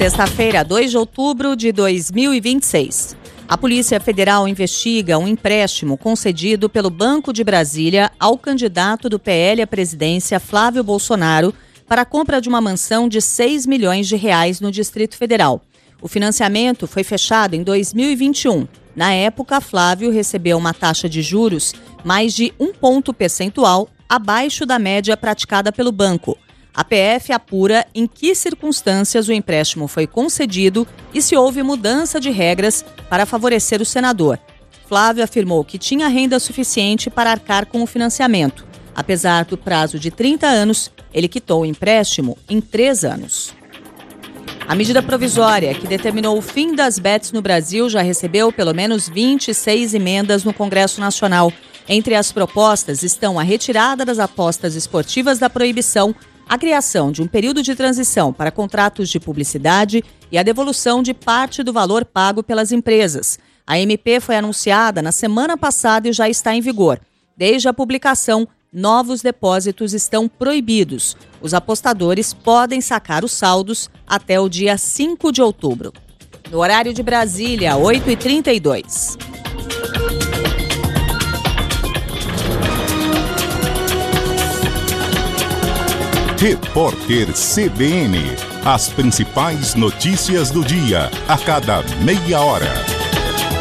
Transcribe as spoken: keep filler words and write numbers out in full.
Sexta-feira, dois de outubro de dois mil e vinte e seis. A Polícia Federal investiga um empréstimo concedido pelo Banco de Brasília ao candidato do P L à presidência, Flávio Bolsonaro, para a compra de uma mansão de seis milhões de reais no Distrito Federal. O financiamento foi fechado em dois mil e vinte e um. Na época, Flávio recebeu uma taxa de juros mais de um ponto percentual abaixo da média praticada pelo banco. A P F apura em que circunstâncias o empréstimo foi concedido e se houve mudança de regras para favorecer o senador. Flávio afirmou que tinha renda suficiente para arcar com o financiamento. Apesar do prazo de trinta anos, ele quitou o empréstimo em três anos. A medida provisória que determinou o fim das bets no Brasil já recebeu pelo menos vinte e seis emendas no Congresso Nacional. Entre as propostas estão a retirada das apostas esportivas da proibição, a criação de um período de transição para contratos de publicidade e a devolução de parte do valor pago pelas empresas. A M P foi anunciada na semana passada e já está em vigor. Desde a publicação, novos depósitos estão proibidos. Os apostadores podem sacar os saldos até o dia cinco de outubro. No horário de Brasília, oito e trinta e dois. Repórter C B N. As principais notícias do dia, a cada meia hora.